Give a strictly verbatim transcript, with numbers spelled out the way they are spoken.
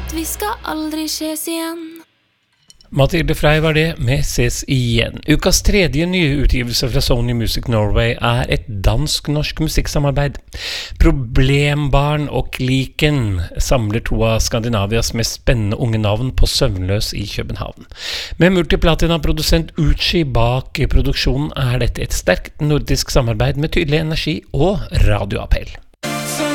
at vi skal aldri ses igjen. Mathilde Frey var det med Ses igjen. Ukas tredje nye utgivelse fra Sony Music Norway er et dansk-norsk musikksamarbeid. Problembarn og Kliken samler to av Skandinavias mest spennende unge navn på Søvnløs i København. Med multiplatina-produsent Uchi bak produksjonen er dette et sterkt nordisk samarbeid med tydelig energi og radioappell.